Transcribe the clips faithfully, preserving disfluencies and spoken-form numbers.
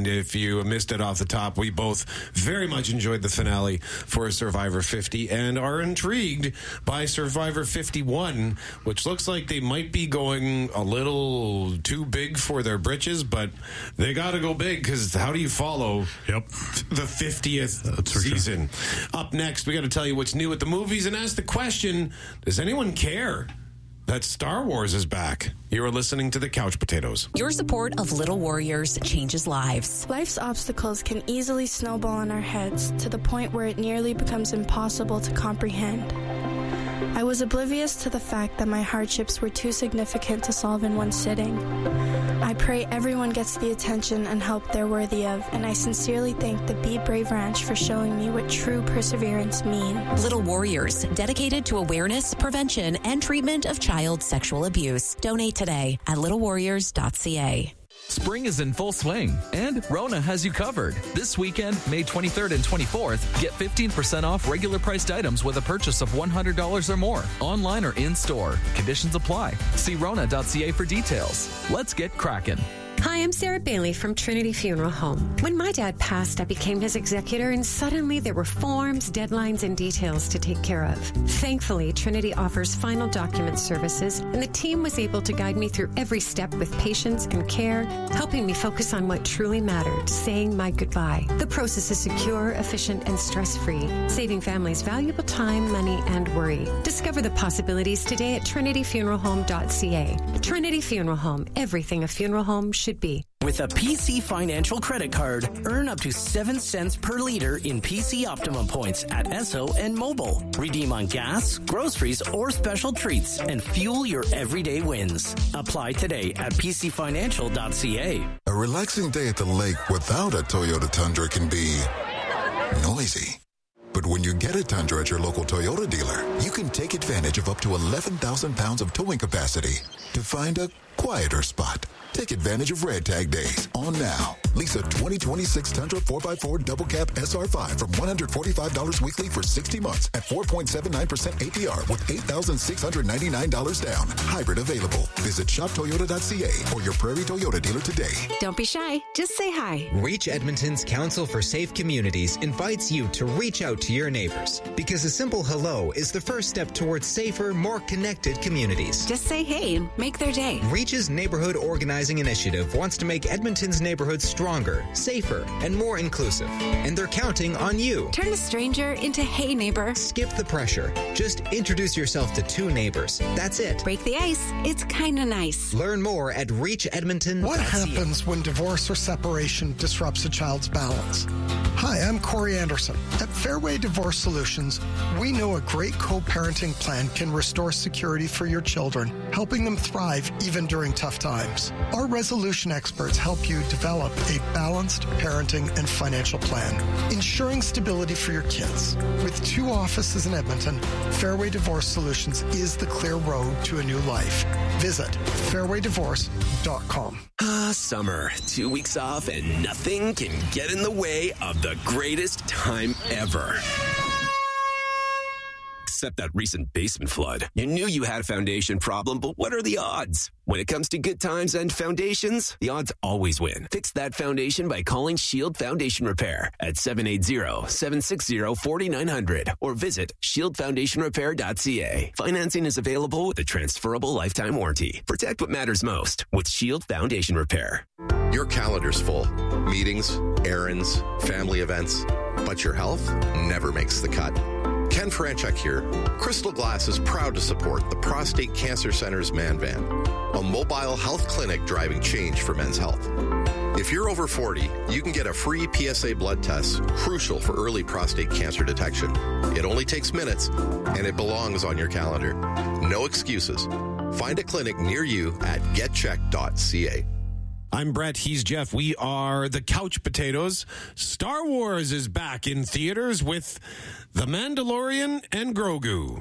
And if you missed it off the top, we both very much enjoyed the finale for Survivor fifty and are intrigued by Survivor fifty-one, which looks like they might be going a little too big for their britches, but they got to go big because how do you follow yep. the fiftieth season? Sure. Up next, we got to tell you what's new at the movies and ask the question, does anyone care that Star Wars is back? You are listening to The Couch Potatoes. Your support of Little Warriors changes lives. Life's obstacles can easily snowball in our heads to the point where it nearly becomes impossible to comprehend. I was oblivious to the fact that my hardships were too significant to solve in one sitting. I pray everyone gets the attention and help they're worthy of, and I sincerely thank the Be Brave Ranch for showing me what true perseverance means. Little Warriors, dedicated to awareness, prevention, and treatment of child sexual abuse. Donate today at little warriors dot c a. Spring is in full swing, and Rona has you covered. This weekend, May twenty-third and twenty-fourth, get fifteen percent off regular priced items with a purchase of one hundred dollars or more, online or in-store. Conditions apply. See rona dot c a for details. Let's get cracking. Hi, I'm Sarah Bailey from Trinity Funeral Home. When my dad passed, I became his executor, and suddenly there were forms, deadlines, and details to take care of. Thankfully, Trinity offers final document services, and the team was able to guide me through every step with patience and care, helping me focus on what truly mattered, saying my goodbye. The process is secure, efficient, and stress-free, saving families valuable time, money, and worry. Discover the possibilities today at trinity funeral home dot c a. Trinity Funeral Home, everything a funeral home should be. With a P C Financial credit card, earn up to seven cents per liter in P C Optimum points at Esso and Mobile. Redeem on gas, groceries, or special treats and fuel your everyday wins. Apply today at p c financial dot c a. A relaxing day at the lake without a Toyota Tundra can be noisy. But when you get a Tundra at your local Toyota dealer, you can take advantage of up to eleven thousand pounds of towing capacity to find a quieter spot. Take advantage of Red Tag Days on now. Lease a twenty twenty-six Tundra four by four Double Cab S R five from one hundred forty-five dollars weekly for sixty months at four point seven nine percent A P R with eight thousand six hundred ninety-nine dollars down. Hybrid available. Visit shop toyota dot c a or your Prairie Toyota dealer today. Don't be shy. Just say hi. Reach Edmonton's Council for Safe Communities invites you to reach out to your neighbors because a simple hello is the first step towards safer, more connected communities. Just say hey and make their day. Reach's Neighborhood Organizing Initiative wants to make Edmonton's neighborhoods stronger, safer, and more inclusive. And they're counting on you. Turn a stranger into hey neighbor. Skip the pressure. Just introduce yourself to two neighbors. That's it. Break the ice. It's kind of nice. Learn more at reach edmonton dot c a. What happens when divorce or separation disrupts a child's balance? Hi, I'm Corey Anderson. At Fairway Divorce Solutions, we know a great co-parenting plan can restore security for your children, helping them thrive even during tough times. Our resolution experts help you develop a balanced parenting and financial plan, ensuring stability for your kids. With two offices in Edmonton, Fairway Divorce Solutions is the clear road to a new life. Visit fairway divorce dot com. Ah, summer. Two weeks off and nothing can get in the way of the greatest time ever. Except that recent basement flood. You knew you had a foundation problem, but what are the odds? When it comes to good times and foundations, the odds always win. Fix that foundation by calling Shield Foundation Repair at seven eight zero, seven six zero, four nine zero zero or visit shield foundation repair dot c a. Financing is available with a transferable lifetime warranty. Protect what matters most with Shield Foundation Repair. Your calendar's full. Meetings, errands, family events, but your health never makes the cut. Ken Franchuk here. Crystal Glass is proud to support the Prostate Cancer Center's Man Van, a mobile health clinic driving change for men's health. If you're over forty, you can get a free P S A blood test, crucial for early prostate cancer detection. It only takes minutes, and it belongs on your calendar. No excuses. Find a clinic near you at get check dot c a. I'm Brett. He's Jeff. We are the Couch Potatoes. Star Wars is back in theaters with The Mandalorian and Grogu.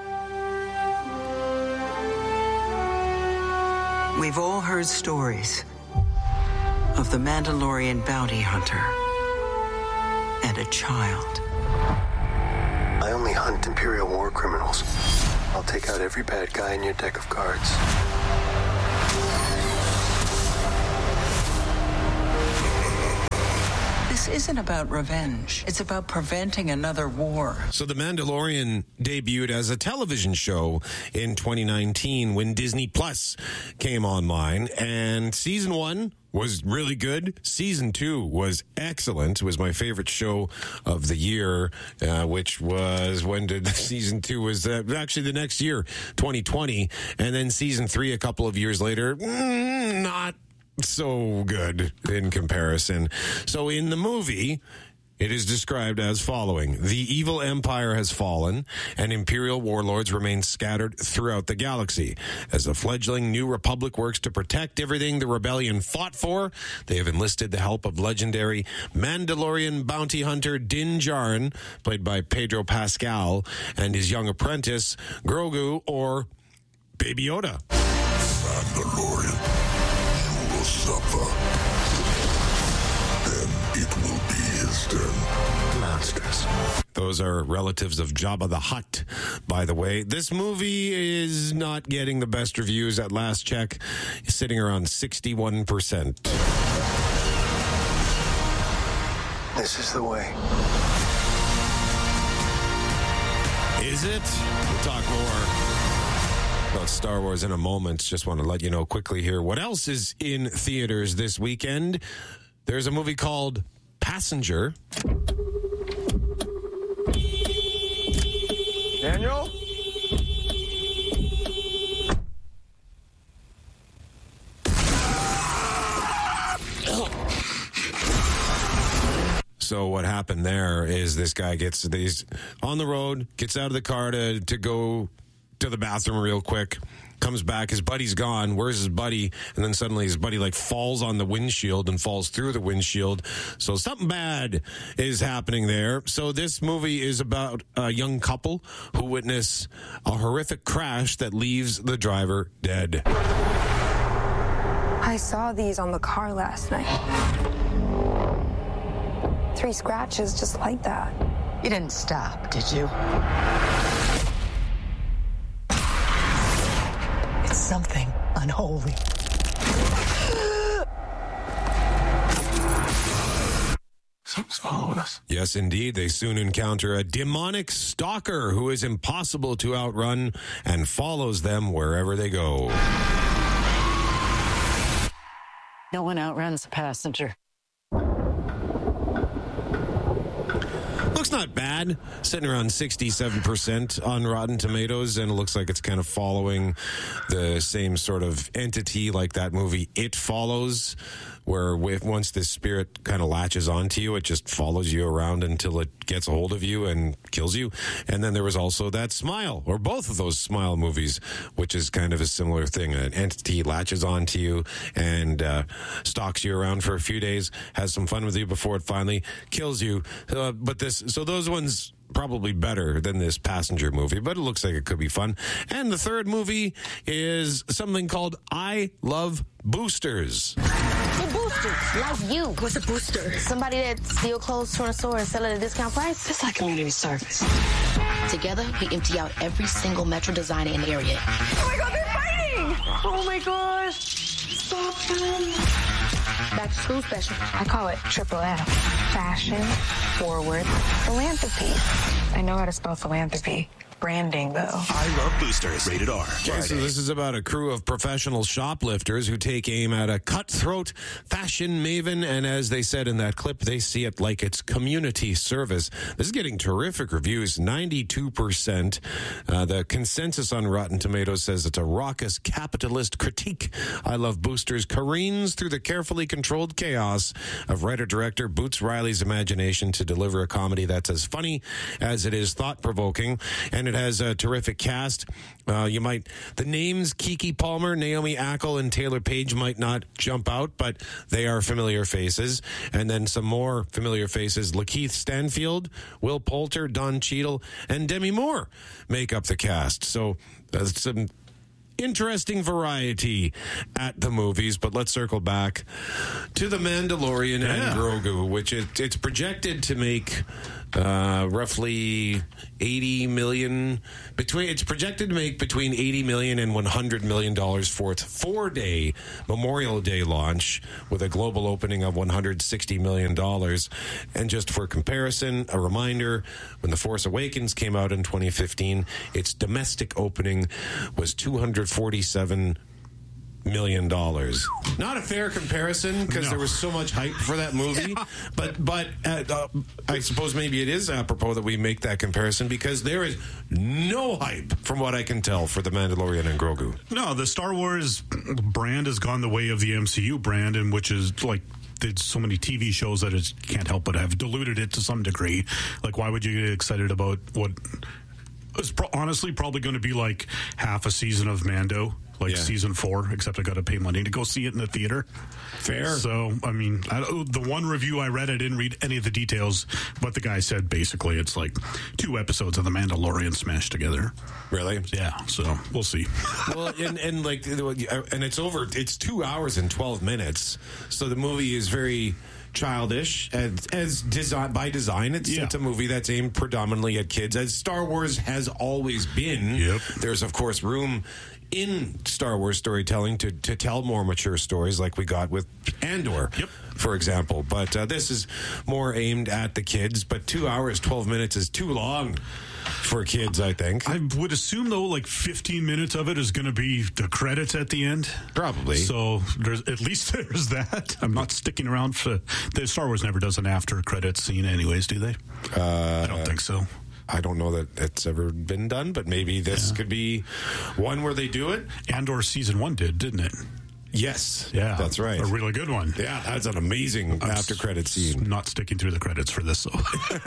We've all heard stories of the Mandalorian bounty hunter and a child. I only hunt Imperial war criminals. I'll take out every bad guy in your deck of cards. isn't about revenge. It's about preventing another war. So The Mandalorian debuted as a television show in twenty nineteen when Disney Plus came online, and season one was really good. Season two was excellent. It was my favorite show of the year, uh, which was when did season two was uh, actually the next year, twenty twenty. And then season three, a couple of years later, mm, not so good in comparison. So in the movie, it is described as following. The evil empire has fallen, and imperial warlords remain scattered throughout the galaxy. As the fledgling New Republic works to protect everything the rebellion fought for, they have enlisted the help of legendary Mandalorian bounty hunter Din Djarin, played by Pedro Pascal, and his young apprentice, Grogu, or Baby Yoda. Mandalorian, you will suffer. Then it will be his turn. Monsters. Those are relatives of Jabba the Hutt, by the way. This movie is not getting the best reviews at last check, sitting around sixty-one percent. This is the way. Is it? We'll talk more about Star Wars in a moment. Just want to let you know quickly here what else is in theaters this weekend. There's a movie called Passenger. Daniel? So what happened there is this guy gets these on the road, gets out of the car to, to go to the bathroom real quick, comes back, his buddy's gone. Where's his buddy? And then suddenly his buddy like falls on the windshield and falls through the windshield. So something bad is happening there. So this movie is about a young couple who witness a horrific crash that leaves the driver dead. I saw these on the car last night. Three scratches just like that. You didn't stop, did you? It's something unholy. Something's following us. Yes, indeed. They soon encounter a demonic stalker who is impossible to outrun and follows them wherever they go. No one outruns a passenger. Looks not bad, sitting around sixty-seven percent on Rotten Tomatoes, and it looks like it's kind of following the same sort of entity like that movie It Follows, where with, once this spirit kind of latches onto you, it just follows you around until it gets a hold of you and kills you. And then there was also that Smile, or both of those Smile movies, which is kind of a similar thing. An entity latches onto you and uh, stalks you around for a few days, has some fun with you before it finally kills you. Uh, but this, so those ones probably better than this Passenger movie, but it looks like it could be fun. And the third movie is something called I Love Boosters. We're boosters, like you. What's a booster? Somebody that steal clothes from a store and sell it at a discount price? It's like community service. Together, we empty out every single Metro designer in the area. Oh my God, they're fighting! Oh my gosh! Stop them! Back to school special. I call it triple F. Fashion, forward, philanthropy. I know how to spell philanthropy. Branding, though. I Love Boosters. Rated R. Okay, so this is about a crew of professional shoplifters who take aim at a cutthroat fashion maven, and as they said in that clip, they see it like it's community service. This is getting terrific reviews, ninety-two percent. Uh, the consensus on Rotten Tomatoes says it's a raucous capitalist critique. I Love Boosters careens through the carefully controlled chaos of writer-director Boots Riley's imagination to deliver a comedy that's as funny as it is thought-provoking, and it has a terrific cast. Uh, you might, the names Keke Palmer, Naomi Ackel, and Taylor Page might not jump out, but they are familiar faces. And then some more familiar faces, Lakeith Stanfield, Will Poulter, Don Cheadle, and Demi Moore make up the cast. So uh, some interesting variety at the movies, but let's circle back to The Mandalorian yeah. and Grogu, which it, it's projected to make Uh, roughly eighty million between. It's projected to make between eighty million and one hundred million dollars for its four-day Memorial Day launch, with a global opening of one hundred sixty million dollars. And just for comparison, a reminder: when The Force Awakens came out in twenty fifteen, its domestic opening was two hundred forty-seven million dollars. Not a fair comparison, because no. there was so much hype for that movie. Yeah. But but uh, uh, I suppose maybe it is apropos that we make that comparison, because there is no hype, from what I can tell, for The Mandalorian and Grogu. No, the Star Wars brand has gone the way of the M C U brand, and which is like did so many T V shows that it can't help but have diluted it to some degree. Like, why would you get excited about what is pro- honestly probably going to be like half a season of Mando? Like yeah. season four, except I got to pay money to go see it in the theater. Fair. So, I mean, I, the one review I read, I didn't read any of the details, but the guy said basically it's like two episodes of The Mandalorian smashed together. Really? Yeah. So we'll see. Well, and, and like, and it's over. It's two hours and twelve minutes. So the movie is very childish as, as design by design. It's, yeah. it's a movie that's aimed predominantly at kids, as Star Wars has always been. Yep. There's of course room in Star Wars storytelling to, to tell more mature stories, like we got with Andor, yep. for example. But uh, this is more aimed at the kids. But two hours, twelve minutes is too long for kids, I think. I would assume, though, like fifteen minutes of it is going to be the credits at the end. Probably. So there's at least there's that. I'm not sticking around for... The Star Wars never does an after credits scene anyways, do they? Uh, I don't think so. I don't know that it's ever been done, but maybe this yeah. could be one where they do it. Andor season one did, didn't it? Yes. Yeah. That's right. A really good one. Yeah, that's an amazing I'm after credit scene. Not sticking through the credits for this, though.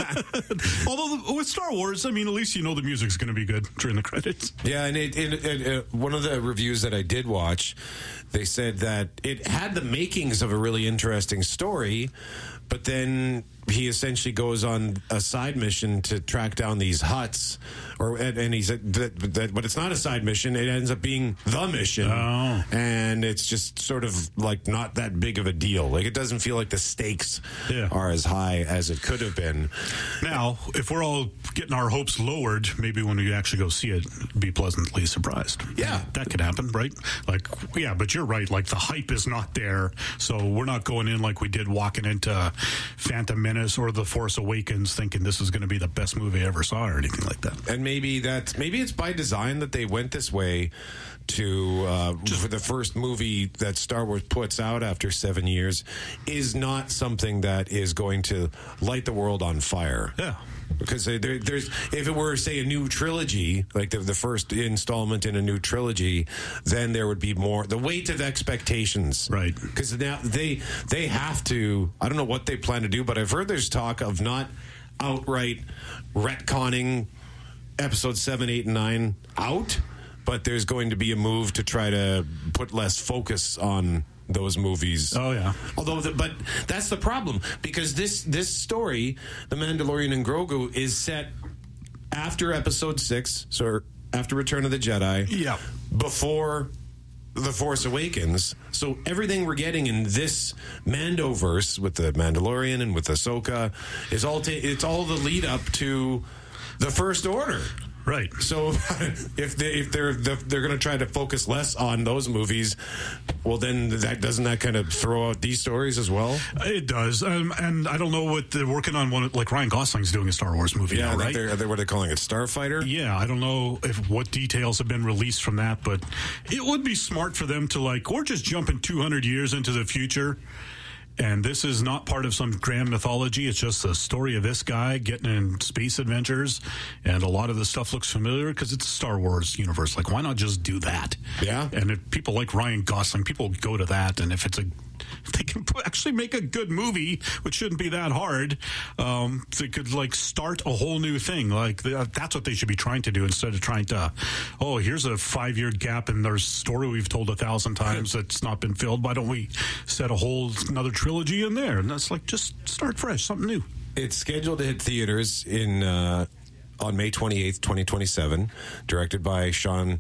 Although with Star Wars, I mean, at least you know the music's going to be good during the credits. Yeah, and it, it, it, it, one of the reviews that I did watch, they said that it had the makings of a really interesting story, but then he essentially goes on a side mission to track down these huts, or and, and he said that, that, but it's not a side mission. It ends up being the mission, oh. and it's just sort of like not that big of a deal. Like, it doesn't feel like the stakes yeah. are as high as it could have been. Now, if we're all getting our hopes lowered, maybe when we actually go see it, be pleasantly surprised. Yeah, that, that could happen, right? Like, yeah, but you're right. Like, the hype is not there, so we're not going in like we did walking into Phantom Menace or The Force Awakens thinking this is going to be the best movie I ever saw or anything like that. And maybe that's maybe it's by design that they went this way to uh, Just, for the first movie that Star Wars puts out after seven years is not something that is going to light the world on fire. Yeah. Because there, there's, if it were, say, a new trilogy, like the, the first installment in a new trilogy, then there would be more the weight of expectations, right? Because now they they have to. I don't know what they plan to do, but I've heard there's talk of not outright retconning episodes seven, eight, and nine out, but there's going to be a move to try to put less focus on those movies. Oh yeah. Although, the, but that's the problem, because this this story, The Mandalorian and Grogu, is set after Episode Six, so after Return of the Jedi. Yeah. Before The Force Awakens. So everything we're getting in this Mandoverse with the Mandalorian and with Ahsoka is all ta- it's all the lead up to the First Order. Right. So if they if they're they're going to try to focus less on those movies, well, then that doesn't that kind of throw out these stories as well? It does, um, and I don't know what they're working on. One like Ryan Gosling's doing a Star Wars movie yeah, now, right? They're, they're what they're calling it, Starfighter. Yeah, I don't know if what details have been released from that, but it would be smart for them to like, we're just jumping two hundred years into the future. And this is not part of some grand mythology. It's just the story of this guy getting in space adventures. And a lot of the stuff looks familiar because it's a Star Wars universe. Like, why not just do that? Yeah. And if people like Ryan Gosling, people go to that. And if it's a, if they can actually make a good movie, which shouldn't be that hard, um, they could like start a whole new thing. Like, that's what they should be trying to do instead of trying to, oh, here's a five year gap in their story we've told a thousand times that's not been filled. Why don't we set a whole another trilogy in there? And that's like, just start fresh, something new. It's scheduled to hit theaters in uh, on May twenty-eighth, twenty twenty-seven, directed by Sean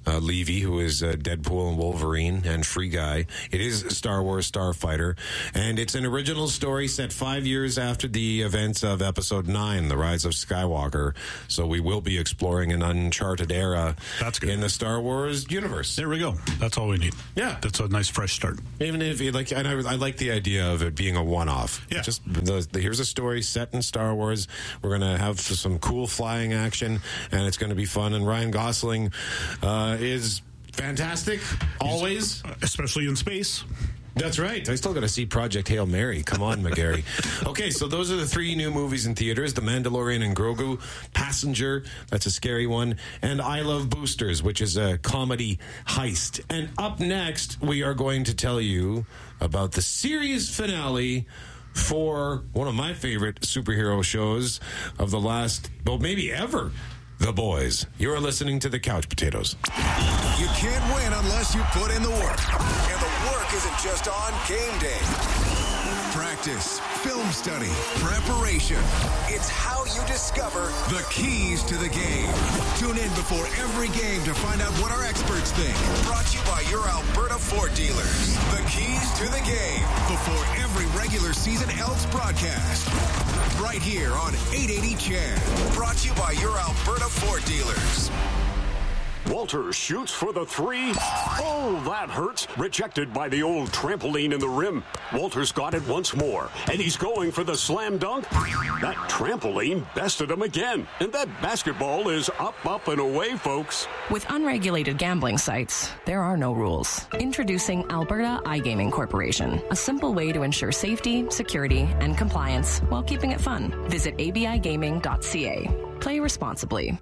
uh, Levy, who is uh, Deadpool and Wolverine and Free Guy. It is Star Wars Starfighter, and it's an original story set five years after the events of Episode nine, The Rise of Skywalker. So we will be exploring an uncharted era That's good. in the Star Wars universe. There we go. That's all we need. Yeah. That's a nice fresh start. Even if you like, and I, I like the idea of it being a one-off. Yeah. Just the, the, here's a story set in Star Wars. We're going to have some cool flying action, and it's going to be fun. And Ryan Gosling uh, is fantastic, always. Especially in space. That's right. I still got to see Project Hail Mary. Come on, McGarry. Okay, so those are the three new movies in theaters: The Mandalorian and Grogu, Passenger, that's a scary one, and I Love Boosters, which is a comedy heist. And up next, we are going to tell you about the series finale for one of my favorite superhero shows of the last, well, maybe ever, The Boys. You're listening to The Couch Potatoes. You can't win unless you put in the work. And the work isn't just on game day. Practice, film study, preparation. It's how you discover the keys to the game. Tune in before every game to find out what our experts think. Brought to you by your Alberta Ford dealers. The keys to the game before every regular season Elks broadcast. Right here on eight eighty C H E D. Brought to you by your Alberta Ford dealers. Walter shoots for the three. Oh, that hurts. Rejected by the old trampoline in the rim. Walter's got it once more, and he's going for the slam dunk. That trampoline bested him again, and that basketball is up, up, and away, folks. With unregulated gambling sites, there are no rules. Introducing Alberta iGaming Corporation, a simple way to ensure safety, security, and compliance while keeping it fun. Visit a b i gaming dot c a. Play responsibly.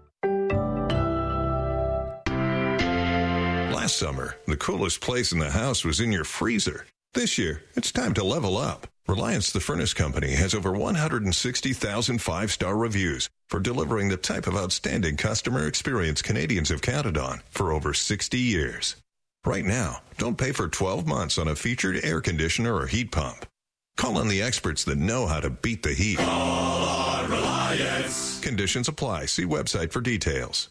Last summer, the coolest place in the house was in your freezer. This year, it's time to level up. Reliance the Furnace Company has over one hundred sixty thousand five-star reviews for delivering the type of outstanding customer experience Canadians have counted on for over sixty years. Right now, don't pay for twelve months on a featured air conditioner or heat pump. Call on the experts that know how to beat the heat. Call on Reliance. Conditions apply. See website for details.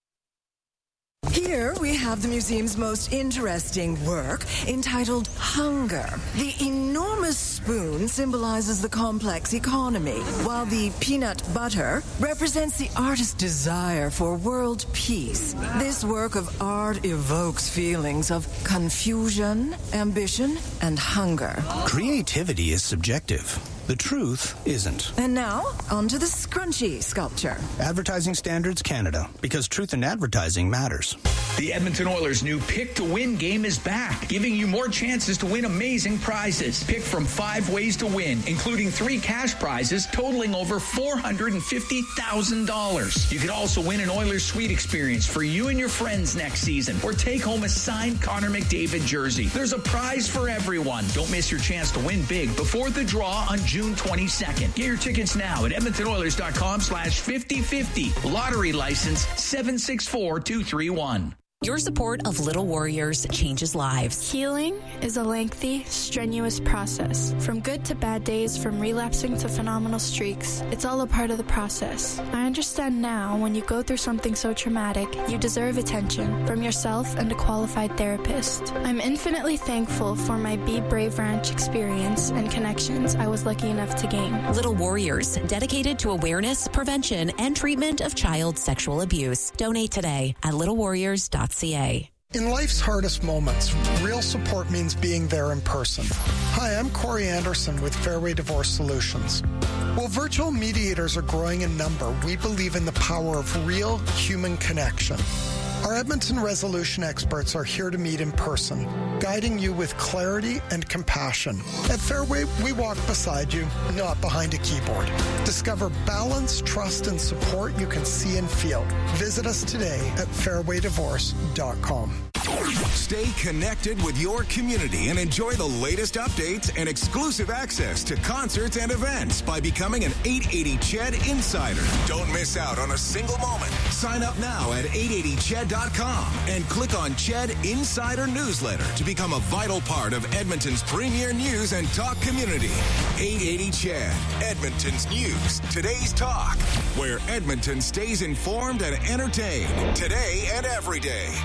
Here we have the museum's most interesting work, entitled Hunger. The enormous spoon symbolizes the complex economy, while the peanut butter represents the artist's desire for world peace. This work of art evokes feelings of confusion, ambition, and hunger. Creativity is subjective. The truth isn't. And now, onto the scrunchy sculpture. Advertising Standards Canada, because truth in advertising matters. The Edmonton Oilers' new Pick to Win game is back, giving you more chances to win amazing prizes. Pick from five ways to win, including three cash prizes totaling over four hundred fifty thousand dollars. You could also win an Oilers suite experience for you and your friends next season, or take home a signed Connor McDavid jersey. There's a prize for everyone. Don't miss your chance to win big before the draw on June twenty-second. Get your tickets now at edmonton oilers dot com slash fifty fifty. Lottery license seven six four two three one. Your support of Little Warriors changes lives. Healing is a lengthy, strenuous process. From good to bad days, from relapsing to phenomenal streaks, it's all a part of the process. I understand now when you go through something so traumatic, you deserve attention from yourself and a qualified therapist. I'm infinitely thankful for my Be Brave Ranch experience and connections I was lucky enough to gain. Little Warriors, dedicated to awareness, prevention, and treatment of child sexual abuse. Donate today at little warriors dot c a. In life's hardest moments, real support means being there in person. Hi, I'm Corey Anderson with Fairway Divorce Solutions. While virtual mediators are growing in number, we believe in the power of real human connection. Our Edmonton resolution experts are here to meet in person, guiding you with clarity and compassion. At Fairway, we walk beside you, not behind a keyboard. Discover balance, trust, and support you can see and feel. Visit us today at fairway divorce dot com. Stay connected with your community and enjoy the latest updates and exclusive access to concerts and events by becoming an eight eighty C H E D Insider. Don't miss out on a single moment. Sign up now at eight eighty C H E D dot com and click on C H E D Insider Newsletter to become a vital part of Edmonton's premier news and talk community. eight eighty C H E D, Edmonton's news, today's talk, where Edmonton stays informed and entertained today and every day.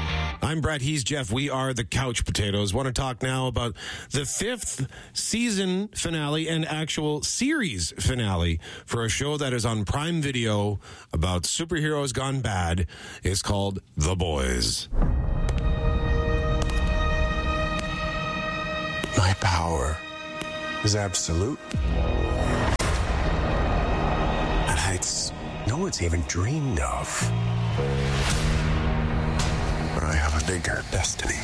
I'm Brett. He's Jeff. We are the Couch Potatoes. Want to talk now about the fifth season finale and actual series finale for a show that is on Prime Video about superheroes gone bad. It's called The Boys. My power is absolute. At heights no one's even dreamed of. But I have a bigger destiny.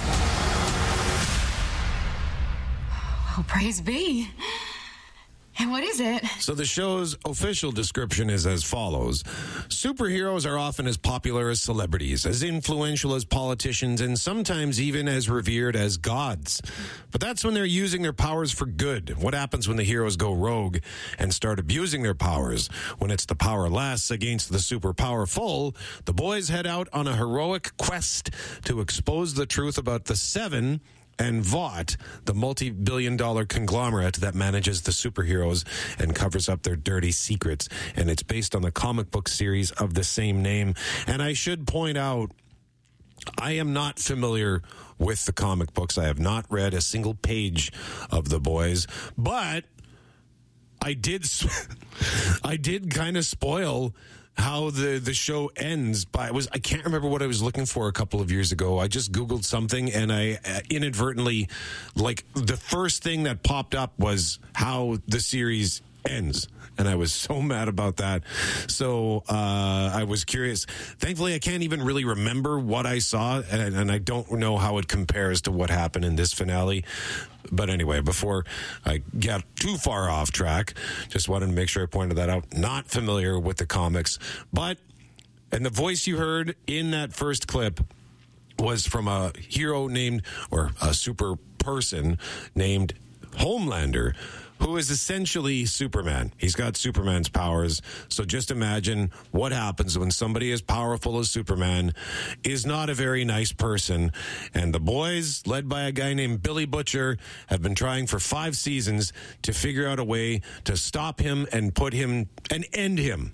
Oh, praise be. And what is it? So the show's official description is as follows. Superheroes are often as popular as celebrities, as influential as politicians, and sometimes even as revered as gods. But that's when they're using their powers for good. What happens when the heroes go rogue and start abusing their powers? When it's the powerless against the super powerful, the boys head out on a heroic quest to expose the truth about the Seven and Vought, the multi-billion dollar conglomerate that manages the superheroes and covers up their dirty secrets. And it's based on the comic book series of the same name. And I should point out, I am not familiar with the comic books. I have not read a single page of The Boys, but I did, I did kind of spoil how the, the show ends by was I can't remember what I was looking for a couple of years ago. I just Googled something and I uh, inadvertently, like the first thing that popped up was how the series ends. And I was so mad about that. So uh, I was curious. Thankfully, I can't even really remember what I saw, and, and I don't know how it compares to what happened in this finale. But anyway, before I get too far off track, just wanted to make sure I pointed that out. Not familiar with the comics, but, and the voice you heard in that first clip was from a hero named, or a super person named Homelander, who is essentially Superman. He's got Superman's powers. So just imagine what happens when somebody as powerful as Superman is not a very nice person. And the boys, led by a guy named Billy Butcher, have been trying for five seasons to figure out a way to stop him and put him and end him.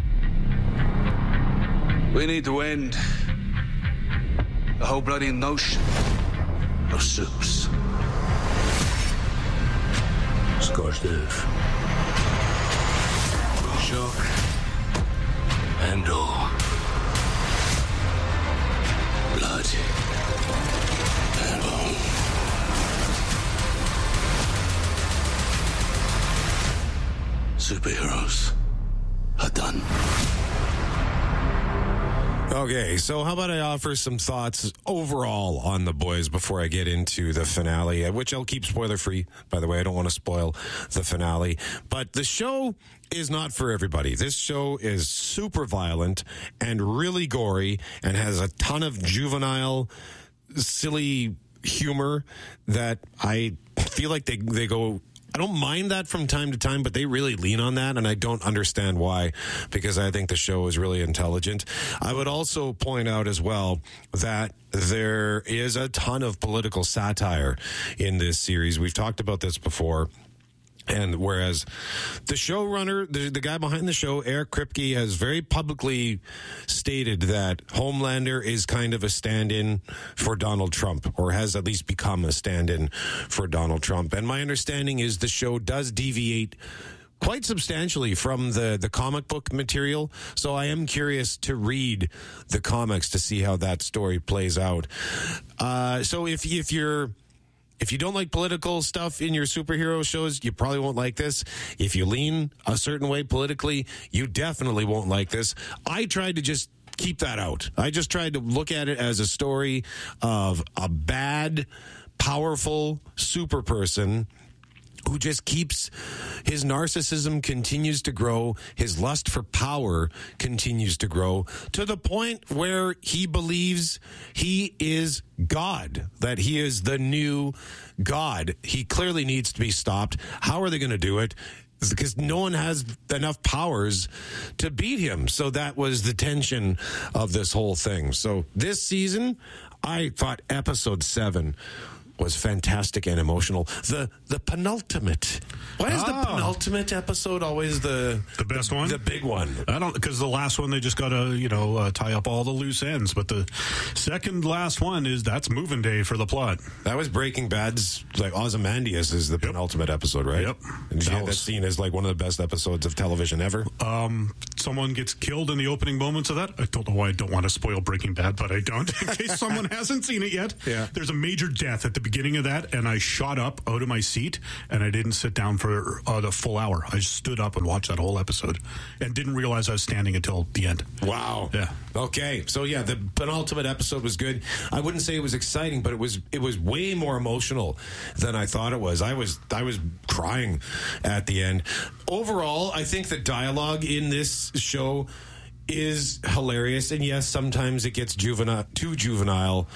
We need to end the whole bloody notion of supes. Scorched earth. Shock. And awe. Blood. And bone. Superheroes are done. Okay, so how about I offer some thoughts overall on The Boys before I get into the finale, which I'll keep spoiler-free, by the way. I don't want to spoil the finale. But the show is not for everybody. This show is super violent and really gory and has a ton of juvenile, silly humor that I feel like they, they go... I don't mind that from time to time, but they really lean on that, and I don't understand why, because I think the show is really intelligent. I would also point out as well that there is a ton of political satire in this series. We've talked about this before. And whereas the showrunner, the, the guy behind the show, Eric Kripke, has very publicly stated that Homelander is kind of a stand-in for Donald Trump, or has at least become a stand-in for Donald Trump. And my understanding is the show does deviate quite substantially from the, the comic book material. So I am curious to read the comics to see how that story plays out. Uh, so if if you're... If you don't like political stuff in your superhero shows, you probably won't like this. If you lean a certain way politically, you definitely won't like this. I tried to just keep that out. I just tried to look at it as a story of a bad, powerful super person who just keeps, his narcissism continues to grow, his lust for power continues to grow, to the point where he believes he is God, that he is the new God. He clearly needs to be stopped. How are they going to do it? Because no one has enough powers to beat him. So that was the tension of this whole thing. So this season, I thought episode seven was fantastic and emotional. The the penultimate. Why is Ah. the penultimate episode always the The best one? The big one. I don't, because the last one, they just got to, you know, uh, tie up all the loose ends. But the second last one is, that's moving day for the plot. That was Breaking Bad's, like, Ozymandias is the Yep. penultimate episode, right? Yep. And you That had that was- scene as, like, one of the best episodes of television ever. Um, someone gets killed in the opening moments of that. I don't know why I don't want to spoil Breaking Bad, but I don't, in case someone hasn't seen it yet. Yeah. There's a major death at the beginning of that, and I shot up out of my seat, and I didn't sit down for uh, the full hour. I just stood up and watched that whole episode, and didn't realize I was standing until the end. Wow. Yeah. Okay. So yeah, the penultimate episode was good. I wouldn't say it was exciting, but it was it was way more emotional than I thought it was. I was I was crying at the end. Overall, I think the dialogue in this show is hilarious, and yes, sometimes it gets juvenile, too juvenile,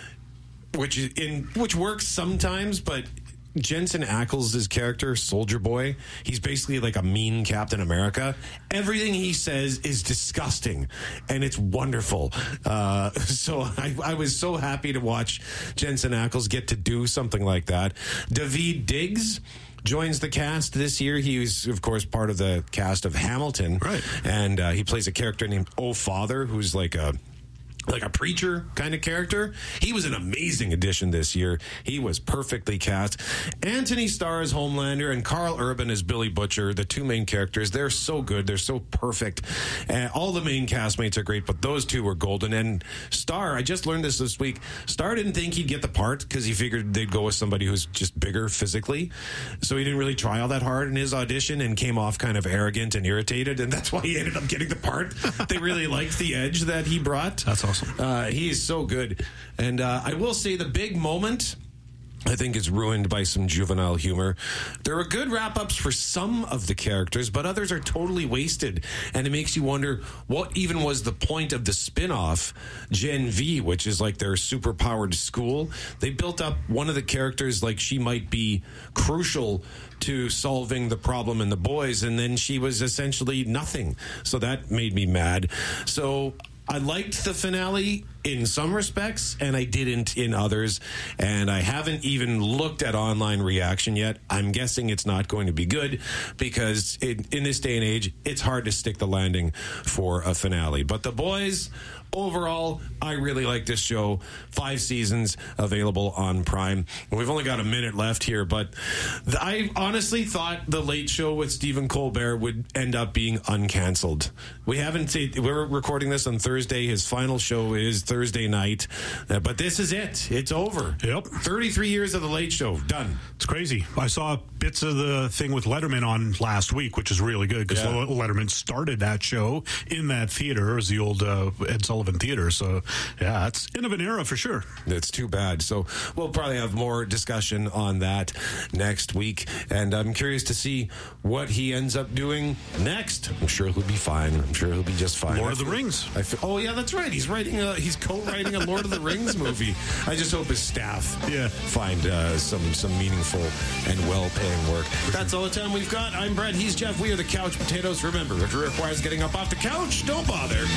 which is in which works sometimes, but Jensen Ackles' character, Soldier Boy, he's basically like a mean Captain America. Everything he says is disgusting, and it's wonderful. Uh, so I, I was so happy to watch Jensen Ackles get to do something like that. Daveed Diggs joins the cast this year. He was, of course, part of the cast of Hamilton. Right. And uh, he plays a character named Oh Father, who's like a like a preacher kind of character. He was an amazing addition this year. He was perfectly cast. Anthony Starr as Homelander and Carl Urban as Billy Butcher, the two main characters. They're so good. They're so perfect. Uh, all the main castmates are great, but those two were golden. And Starr, I just learned this this week, Starr didn't think he'd get the part because he figured they'd go with somebody who's just bigger physically. So he didn't really try all that hard in his audition and came off kind of arrogant and irritated, and that's why he ended up getting the part. They really liked the edge that he brought. That's awesome. Uh, he is so good. And uh, I will say the big moment, I think, is ruined by some juvenile humor. There are good wrap-ups for some of the characters, but others are totally wasted. And it makes you wonder what even was the point of the spin-off, Gen V, which is like their super-powered school. They built up one of the characters like she might be crucial to solving the problem in the boys, and then she was essentially nothing. So that made me mad. So I liked the finale in some respects, and I didn't in others. And I haven't even looked at online reaction yet. I'm guessing it's not going to be good because in, in this day and age, it's hard to stick the landing for a finale. But The Boys, overall, I really like this show. Five seasons available on Prime. We've only got a minute left here, but th- I honestly thought The Late Show with Stephen Colbert would end up being uncanceled. We haven't seen, we're recording this on Thursday. His final show is Thursday night, uh, but this is it. It's over. Yep. thirty-three years of The Late Show. Done. It's crazy. I saw bits of the thing with Letterman on last week, which is really good because Yeah. Letterman started that show in that theater. It was the old uh, Ed Sullivan Theater. So, yeah, it's end of an era for sure. It's too bad. So we'll probably have more discussion on that next week. And I'm curious to see what he ends up doing next. I'm sure he'll be fine. I'm sure he'll be just fine. Lord I of the feel- Rings. I feel, oh, yeah, that's right. He's writing a, he's co-writing a Lord of the Rings movie. I just hope his staff Yeah. find uh, some, some meaningful and well-paying work. That's all the time we've got. I'm Brett. He's Jeff. We are the Couch Potatoes. Remember, if it requires getting up off the couch, don't bother.